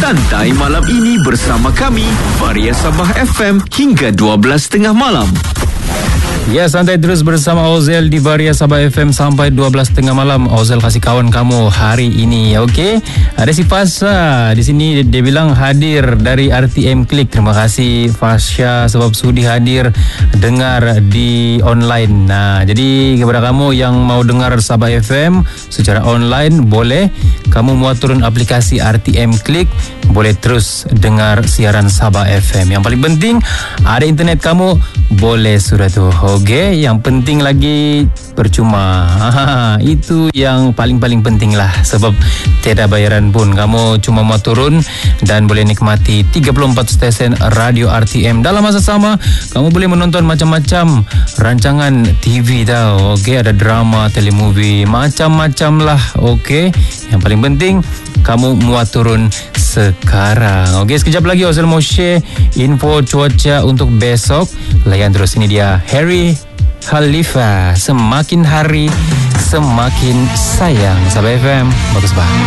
Santai malam ini bersama kami, Varia Sabah FM hingga 12.30 malam. Ya, santai terus bersama Ozel di Varia Sabah FM sampai 12.30 malam. Ozel kasih kawan kamu hari ini, okey? Ada si Fasha di sini, dia bilang hadir dari RTM Klik. Terima kasih Fasha sebab sudi hadir dengar di online. Nah, jadi kepada kamu yang mau dengar Sabah FM secara online, boleh kamu muat turun aplikasi RTM Klik, boleh terus dengar siaran Sabah FM. Yang paling penting ada internet kamu, boleh sudah tuh. Okey, yang penting lagi percuma. Itu yang paling penting lah, sebab tiada bayaran pun. Kamu cuma mau turun dan boleh nikmati 34 stesen radio RTM. Dalam masa sama, kamu boleh menonton macam-macam rancangan TV tau. Okey, ada drama, telemovie, macam-macam lah. Okey, yang paling penting kamu muat turun sekarang. Okey, sekejap lagi Ozel mau share info cuaca untuk besok. Layan terus, ini dia Harry Khalifa, semakin hari semakin sayang. Sabah FM, bagus banget.